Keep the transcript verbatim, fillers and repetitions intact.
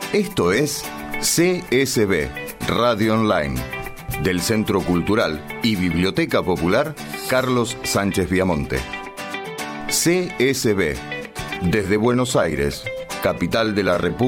Esto es C S B, Radio Online, del Centro Cultural y Biblioteca Popular Carlos Sánchez Viamonte. C S B, desde Buenos Aires, capital de la República.